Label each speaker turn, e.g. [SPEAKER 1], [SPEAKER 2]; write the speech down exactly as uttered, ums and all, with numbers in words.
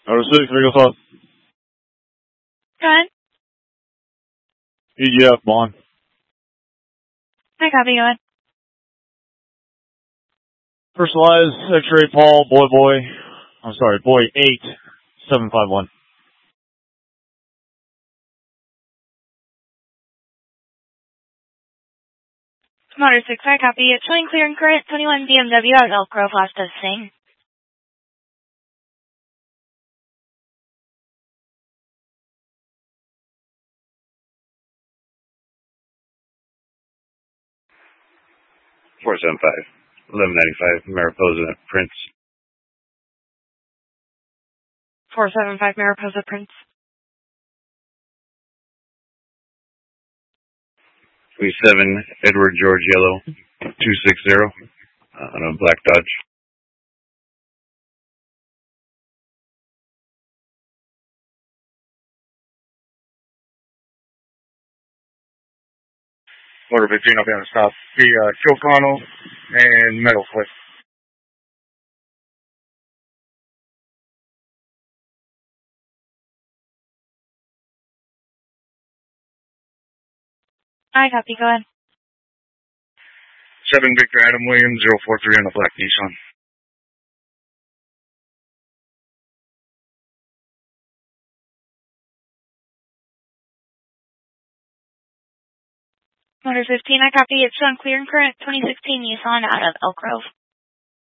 [SPEAKER 1] Number six, Vegas Hot.
[SPEAKER 2] Go ahead.
[SPEAKER 1] E G F, Bond.
[SPEAKER 2] I copy, go ahead.
[SPEAKER 1] Personalized X-ray Paul, boy boy. I'm sorry, boy eight, seven five one.
[SPEAKER 2] Motor six, I copy. It's showing clear and current, twenty-one B M W at Elk Grove, last of Sing.
[SPEAKER 3] four seven five, eleven ninety-five, Mariposa, Prince.
[SPEAKER 2] four seven five, Mariposa, Prince.
[SPEAKER 3] three seven, Edward George Yellow, two six zero, uh, on a black Dodge.
[SPEAKER 4] Order fifteen, I'll be on the stop. The uh, Chilcano and Metal Cliff.
[SPEAKER 2] I copy, go ahead.
[SPEAKER 4] seven Victor Adam Williams, zero four three on the black Nissan.
[SPEAKER 2] Motor fifteen, I copy. It's showing clear and current, twenty sixteen Nissan out of Elk Grove.